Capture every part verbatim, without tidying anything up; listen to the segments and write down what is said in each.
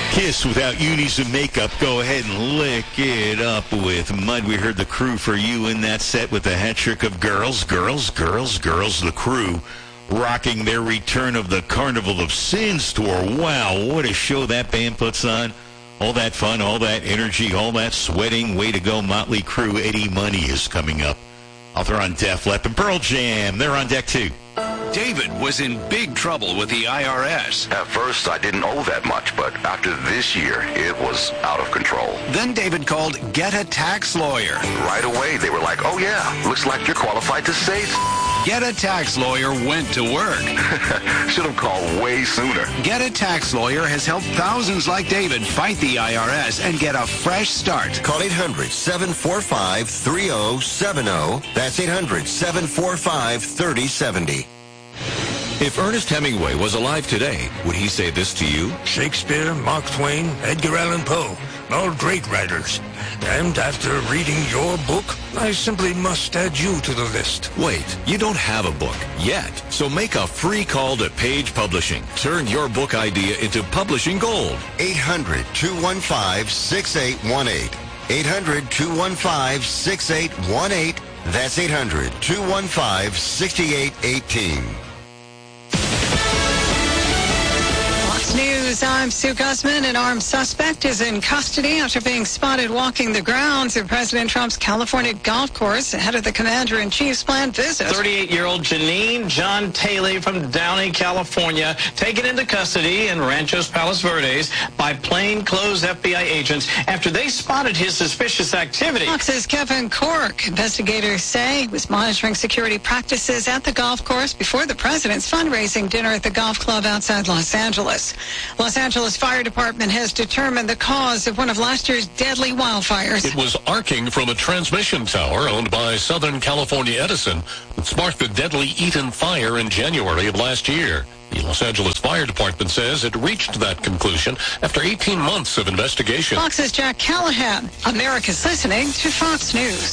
Kiss without unis and makeup. Go ahead and lick it up with mud. We heard the Crew for you in that set with the hat trick of Girls, Girls, Girls, Girls. The Crew rocking their return of the Carnival of Sins tour. Wow, what a show that band puts on. All that fun, all that energy, all that sweating. Way to go, Motley Crue. Eddie Money is coming up. Author on Def Leppard and Pearl Jam. They're on deck, too. David was in big trouble with the I R S. At first, I didn't owe that much, but after this year, it was out of control. Then David called Get a Tax Lawyer. Right away, they were like, oh, yeah, looks like you're qualified to say Get a Tax Lawyer went to work. Should have called way sooner. Get a Tax Lawyer has helped thousands like David fight the I R S and get a fresh start. Call eight hundred, seven four five, three zero seven zero. That's eight hundred, seven four five, three zero seven zero. If Ernest Hemingway was alive today, would he say this to you? Shakespeare, Mark Twain, Edgar Allan Poe, all great writers. And after reading your book, I simply must add you to the list. Wait, you don't have a book yet, so make a free call to Page Publishing. Turn your book idea into publishing gold. eight hundred, two one five, six eight one eight. eight hundred, two one five, six eight one eight. That's eight hundred, two one five, six eight one eight. News, I'm Sue Guzman. An armed suspect is in custody after being spotted walking the grounds of President Trump's California golf course ahead of the Commander-in-Chief's planned visit. thirty-eight-year-old Janine John Taylor from Downey, California, taken into custody in Ranchos Palos Verdes by plainclothes F B I agents after they spotted his suspicious activity. Fox's Kevin Cork. Investigators say he was monitoring security practices at the golf course before the president's fundraising dinner at the golf club outside Los Angeles. Los Angeles Fire Department has determined the cause of one of last year's deadly wildfires. It was arcing from a transmission tower owned by Southern California Edison that sparked the deadly Eaton fire in January of last year. The Los Angeles Fire Department says it reached that conclusion after eighteen months of investigation. Fox's Jack Callahan. America's listening to Fox News.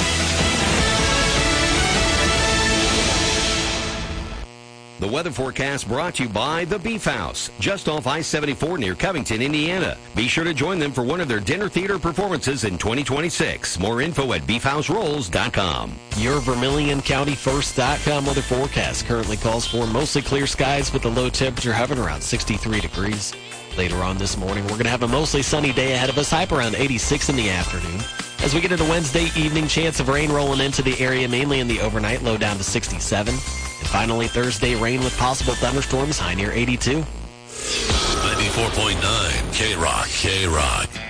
The weather forecast brought to you by The Beef House, just off I seventy-four near Covington, Indiana. Be sure to join them for one of their dinner theater performances in twenty twenty-six. More info at beef house rolls dot com. Your Vermilion County First dot com weather forecast currently calls for mostly clear skies with the low temperature hovering around sixty-three degrees. Later on this morning, we're going to have a mostly sunny day ahead of us, high around eighty-six in the afternoon. As we get into Wednesday evening, chance of rain rolling into the area, mainly in the overnight, low down to sixty-seven. And finally, Thursday, rain with possible thunderstorms, high near eighty-two. ninety-four point nine K-Rock, K-Rock.